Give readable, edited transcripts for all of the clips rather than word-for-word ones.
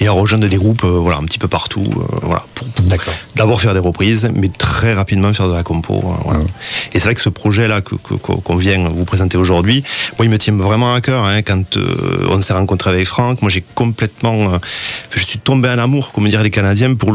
et à rejoindre des groupes un petit peu partout, pour d'abord faire des reprises, mais très rapidement faire de la compo. Et c'est vrai que ce projet-là qu'on vient vous présenter aujourd'hui, moi il me tient vraiment à cœur. Quand on s'est rencontré avec Franck, moi je suis tombé en amour, comme diraient les Canadiens, pour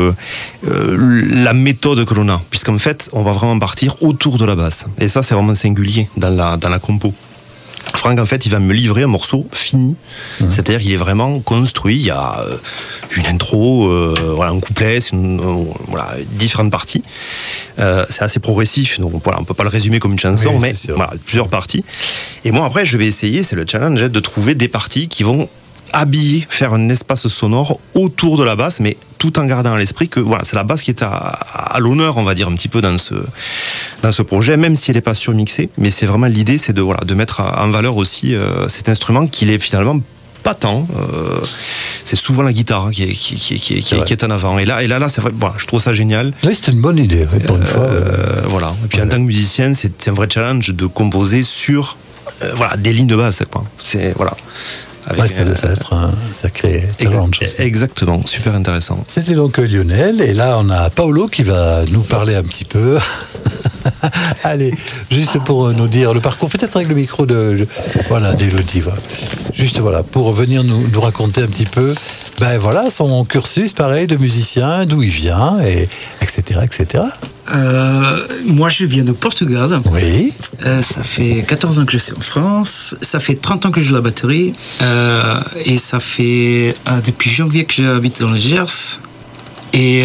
la méthode que l'on a, puisqu'en fait on va vraiment partir autour de la basse. Et ça c'est vraiment singulier dans la compo. Franck, en fait, il va me livrer un morceau fini. C'est-à-dire qu'il est vraiment construit. Il y a une intro, un couplet, différentes parties. C'est assez progressif, donc on peut pas le résumer comme une chanson, mais plusieurs parties. Et moi, après, je vais essayer, c'est le challenge, de trouver des parties qui vont habiller, faire un espace sonore autour de la basse, mais tout en gardant à l'esprit que c'est la basse qui est à l'honneur, on va dire, un petit peu dans ce projet, même si elle n'est pas surmixée, mais c'est vraiment l'idée, c'est de mettre en valeur aussi cet instrument qu'il est finalement pas tant. C'est souvent la guitare qui est en avant. Et là, c'est vrai, je trouve ça génial. Oui, c'est une bonne idée, pour une fois. Et puis en tant que musicien, c'est un vrai challenge de composer sur des lignes de basse. C'est ça va être un sacré challenge. Exactement, super intéressant. C'était donc Lionel, et là on a Paolo qui va nous parler un petit peu. Allez, juste pour nous dire le parcours, peut-être avec le micro d'Élodie. Juste pour venir nous raconter un petit peu son cursus, pareil, de musicien, d'où il vient, etc. Moi, je viens de Portugal. Oui. Ça fait 14 ans que je suis en France. Ça fait 30 ans que je joue la batterie. Et ça fait depuis janvier que j'habite dans le Gers. Et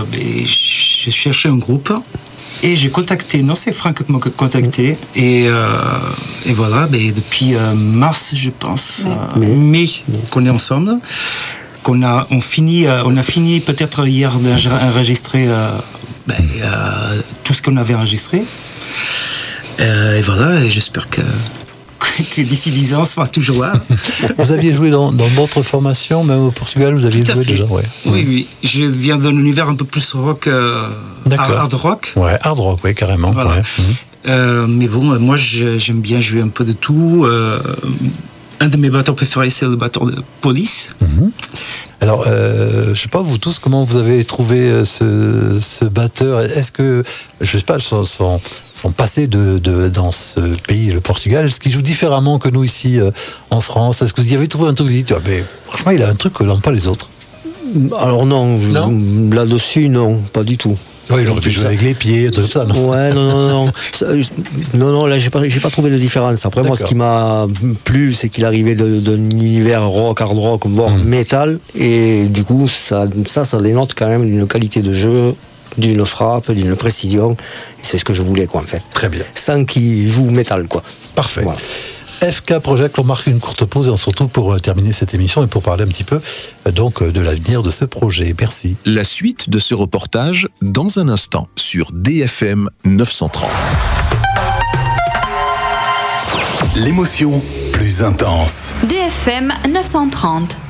je cherchais un groupe. Et j'ai contacté, c'est Franck qui m'a contacté. Et voilà, depuis mars, je pense, mai, qu'on est ensemble. On a fini peut-être hier d'enregistrer tout ce qu'on avait enregistré. Et voilà, et j'espère que d'ici 10 ans, on sera toujours là. Vous aviez joué dans d'autres formations, même au Portugal, vous aviez joué déjà, Oui, je viens d'un univers un peu plus rock, hard rock. Ouais, hard rock, oui, carrément. Voilà. Mais bon, moi, j'aime bien jouer un peu de tout. Un de mes batteurs préférés, c'est le batteur de Police. Alors, je ne sais pas, vous tous, comment vous avez trouvé ce batteur ? Est-ce que, je ne sais pas, son passé dans ce pays, le Portugal, est-ce qu'il joue différemment que nous ici en France ? Est-ce que vous y avez trouvé un truc, vous dites, franchement, il a un truc que n'ont pas les autres ? Alors non, là-dessus, non, pas du tout. Oui, il aurait pu jouer avec les pieds, tout ça, non ? Ouais, non, là, j'ai pas trouvé de différence. Après, moi, ce qui m'a plu, c'est qu'il arrivait d'un univers rock, hard rock, voire métal, et du coup, ça dénote quand même d'une qualité de jeu, d'une frappe, d'une précision, et c'est ce que je voulais, en fait. Très bien. Sans qu'il joue métal, Parfait. Voilà. FK Project, on marque une courte pause et on se retrouve pour terminer cette émission et pour parler un petit peu de l'avenir de ce projet. Merci. La suite de ce reportage dans un instant sur DFM 930. L'émotion plus intense. DFM 930.